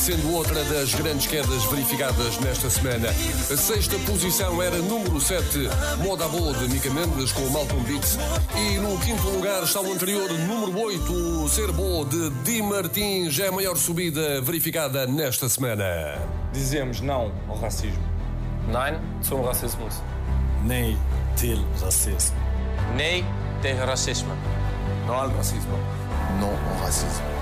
sendo outra das grandes quedas verificadas nesta semana. A sexta posição era número 7, Moda Boa de Mica Mendes com Malcolm Beats. E no quinto lugar está o anterior, número 8, Ser Boa de Di Martins, é a maior subida verificada nesta semana. Dizemos não ao racismo. Nein zum Rassismus. Nee til racismo. Nee tegen racisme. Não ao racismo. Não ao racismo.